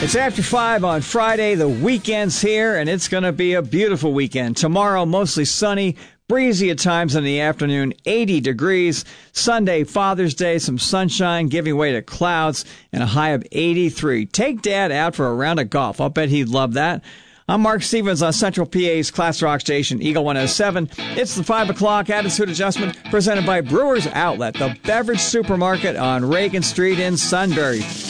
It's after 5 on Friday. The weekend's here, and it's going to be a beautiful weekend. Tomorrow, mostly sunny, breezy at times in the afternoon, 80 degrees. Sunday, Father's Day, some sunshine giving way to clouds, and a high of 83. Take Dad out for a round of golf. I'll bet he'd love that. I'm Mark Stevens on Central PA's Class Rock Station, Eagle 107. It's the 5 o'clock Attitude Adjustment presented by Brewers Outlet, the beverage supermarket on Reagan Street in Sunbury.